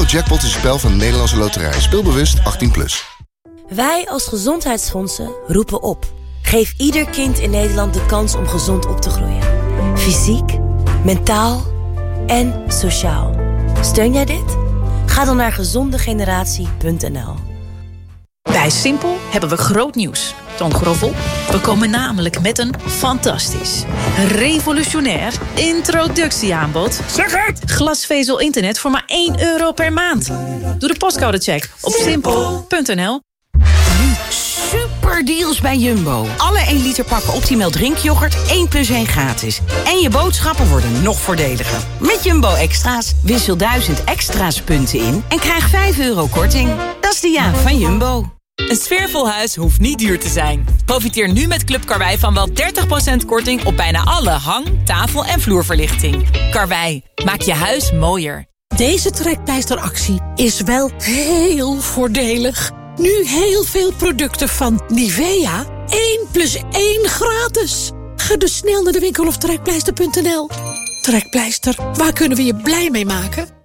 Eurojackpot is een spel van de Nederlandse Loterij. Speel bewust 18+. Wij als gezondheidsfondsen roepen op. Geef ieder kind in Nederland de kans om gezond op te groeien. Fysiek, mentaal en sociaal. Steun jij dit? Ga dan naar gezondegeneratie.nl. Bij Simpel hebben we groot nieuws. Toon Groffel. We komen namelijk met een fantastisch, revolutionair introductieaanbod. Zeg het! Glasvezel internet voor maar €1 per maand. Doe de postcodecheck op simpel.nl. Super deals bij Jumbo. Alle 1 liter pakken Optimal drinkyoghurt 1 + 1 gratis. En je boodschappen worden nog voordeliger. Met Jumbo Extra's wissel 1000 extra's punten in en krijg €5 korting. Dat is de jaar van Jumbo. Een sfeervol huis hoeft niet duur te zijn. Profiteer nu met Club Karwei van wel 30% korting op bijna alle hang-, tafel- en vloerverlichting. Karwei, maak je huis mooier. Deze trekpleisteractie is wel heel voordelig. Nu heel veel producten van Nivea 1 + 1 gratis. Ga dus snel naar de winkel of trekpleister.nl. Trekpleister, waar kunnen we je blij mee maken?